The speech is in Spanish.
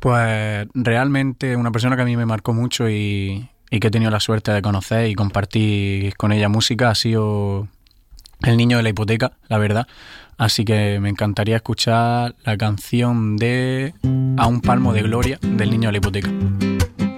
Pues realmente una persona que a mí me marcó mucho y que he tenido la suerte de conocer y compartir con ella música ha sido El Niño de la Hipoteca, la verdad. Así que me encantaría escuchar la canción de A un palmo de gloria del Niño de la Hipoteca.